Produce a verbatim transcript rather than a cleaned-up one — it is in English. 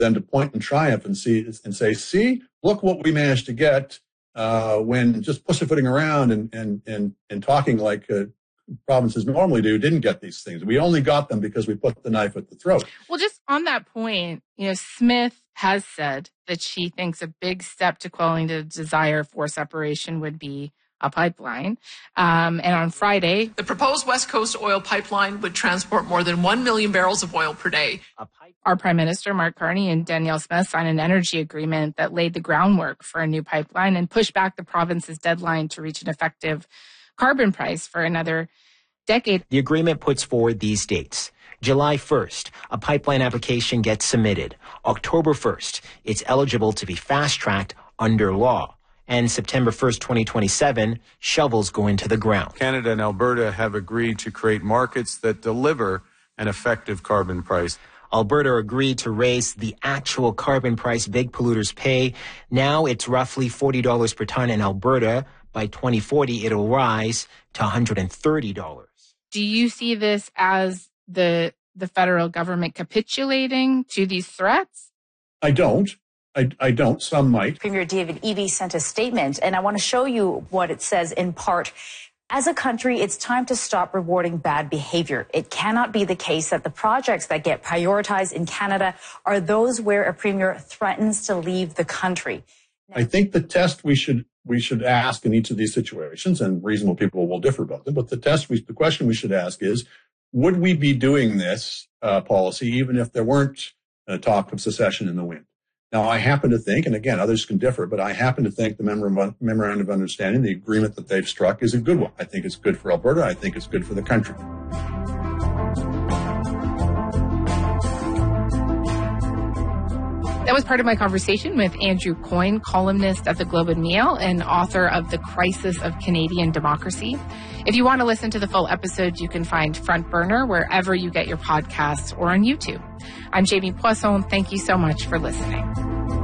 them to point in triumph and see and say, see, look what we managed to get uh, when just pussyfooting around and and and and talking like uh, provinces normally do didn't get these things. We only got them because we put the knife at the throat. Well, just on that point, you know, Smith has said that she thinks a big step to quelling the desire for separation would be a pipeline. Um, and on Friday, the proposed West Coast oil pipeline would transport more than one million barrels of oil per day. Our Prime Minister, Mark Carney, and Danielle Smith signed an energy agreement that laid the groundwork for a new pipeline and pushed back the province's deadline to reach an effective carbon price for another decade. The agreement puts forward these dates. July first, a pipeline application gets submitted. October first, it's eligible to be fast-tracked under law. And September first, twenty twenty-seven, shovels go into the ground. Canada and Alberta have agreed to create markets that deliver an effective carbon price. Alberta agreed to raise the actual carbon price big polluters pay. Now it's roughly forty dollars per ton in Alberta. By twenty forty, it'll rise to one hundred thirty dollars. Do you see this as the the federal government capitulating to these threats? I don't. I, I don't. Some might. Premier David Eby sent a statement, and I want to show you what it says in part. As a country, it's time to stop rewarding bad behavior. It cannot be the case that the projects that get prioritized in Canada are those where a premier threatens to leave the country. I think the test we should we should ask in each of these situations, and reasonable people will differ about them, but the test we, the question we should ask is, would we be doing this uh, policy even if there weren't a talk of secession in the wind? Now, I happen to think, and again, others can differ, but I happen to think the memorandum of understanding, the agreement that they've struck, is a good one. I think it's good for Alberta. I think it's good for the country. That was part of my conversation with Andrew Coyne, columnist at the Globe and Mail and author of The Crisis of Canadian Democracy. If you want to listen to the full episode, you can find Front Burner wherever you get your podcasts or on YouTube. I'm Jamie Poisson. Thank you so much for listening.